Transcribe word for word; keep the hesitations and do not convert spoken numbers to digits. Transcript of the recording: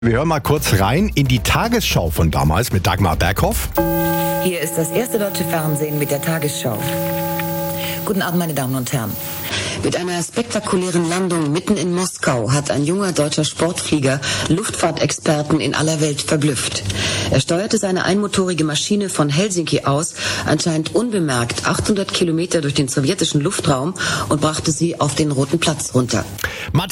Wir hören mal kurz rein in die Tagesschau von damals mit Dagmar Berghoff. Hier ist das erste deutsche Fernsehen mit der Tagesschau. Guten Abend, meine Damen und Herren. Mit einer spektakulären Landung mitten in Moskau hat ein junger deutscher Sportflieger Luftfahrtexperten in aller Welt verblüfft. Er steuerte seine einmotorige Maschine von Helsinki aus anscheinend unbemerkt achthundert Kilometer durch den sowjetischen Luftraum und brachte sie auf den Roten Platz runter.